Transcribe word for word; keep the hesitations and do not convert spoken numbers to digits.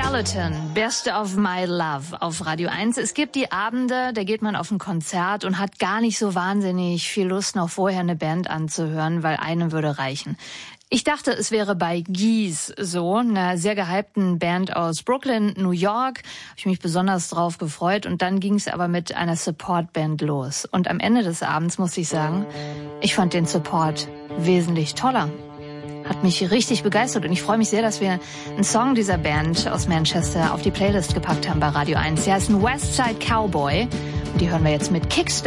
Skeleton, Best of My Love auf Radio eins. Es gibt die Abende, da geht man auf ein Konzert und hat gar nicht so wahnsinnig viel Lust, noch vorher eine Band anzuhören, weil eine würde reichen. Ich dachte, es wäre bei Geese so, einer sehr gehypten Band aus Brooklyn, New York. Habe ich mich besonders drauf gefreut. Und dann ging es aber mit einer Support-Band los. Und am Ende des Abends muss ich sagen, ich fand den Support wesentlich toller. Hat mich richtig begeistert und ich freue mich sehr, dass wir einen Song dieser Band aus Manchester auf die Playlist gepackt haben bei Radio eins. Sie heißen Westside Cowboy und die hören wir jetzt mit Kickstart.